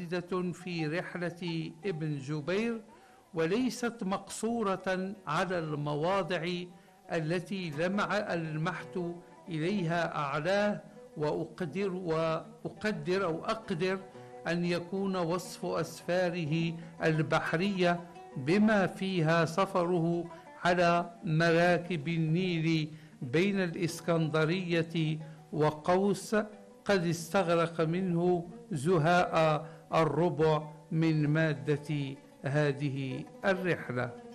متعددة في رحلة ابن جبير، وليست مقصورة على المواضع التي ألمحت إليها أعلاه، وأقدر أن يكون وصف أسفاره البحرية بما فيها سفره على مراكب النيل بين الإسكندرية وقوس قد استغرق منه زهاء الربع من مادة هذه الرحلة.